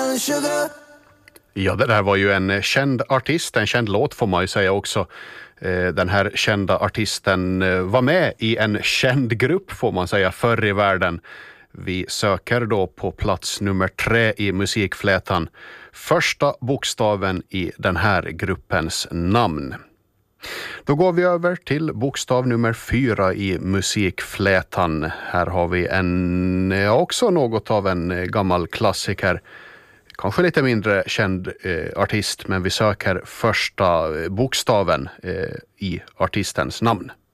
Ja, det där var ju en känd artist, en känd låt får man ju säga också. Den här kända artisten var med i en känd grupp får man säga förr i världen. Vi söker då på plats nummer 3 i musikflätan. Första bokstaven i den här gruppens namn. Då går vi över till bokstav nummer 4 i musikflätan. Här har vi också något av en gammal klassiker. Kanske lite mindre känd artist, men vi söker första bokstaven i artistens namn.